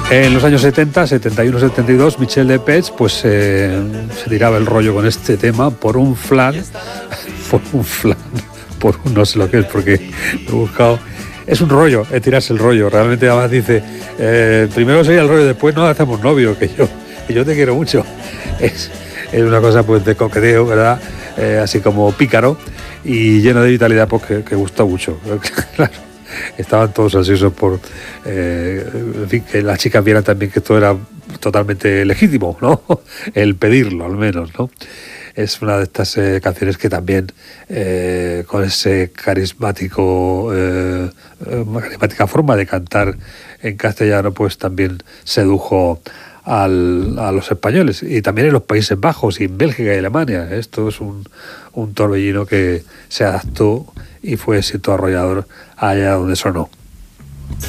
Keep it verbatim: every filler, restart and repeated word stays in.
En los años setenta, setenta y uno, setenta y dos, Michel Delpech pues eh, se tiraba el rollo con este tema por un flan, por un flan, por un no sé lo que es, porque he buscado. Es un rollo, es tirarse el rollo. Realmente además dice, eh, primero sería el rollo, después nos hacemos novios, que yo, que yo te quiero mucho. Es, es una cosa pues de coqueteo, ¿verdad? Eh, así como pícaro y lleno de vitalidad, pues que, que gusta mucho. Claro. Estaban todos ansiosos por eh, en fin, que las chicas vieran también que esto era totalmente legítimo, ¿no? El pedirlo, al menos, ¿no? Es una de estas eh, canciones que también eh, con ese carismático eh, eh, carismática forma de cantar en castellano, pues también sedujo al, a los españoles, y también en los Países Bajos y en Bélgica y Alemania. Esto es un, un torbellino que se adaptó y fue éxito arrollador allá donde sonó.